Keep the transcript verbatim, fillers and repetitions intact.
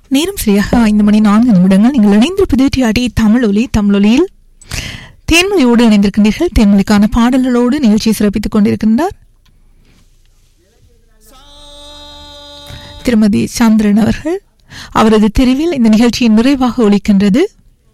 நேரம் சரியாக ஐந்து மணி நான்கு நிமிடங்கள். நீங்கள் இணைந்திருப்பது டிஆர்டி தமிழொலி. தமிழொலியில் தேன்மொழியோடு இணைந்திருக்கின்றீர்கள். தேன்மொழிக்கான பாடல்களோடு நிகழ்ச்சியை சிறப்பித்துக் கொண்டிருக்கின்றார் திருமதி சந்திரன் அவர்கள். அவரது தெரிவில் இந்த நிகழ்ச்சியின் நிறைவாக ஒலிக்கின்றது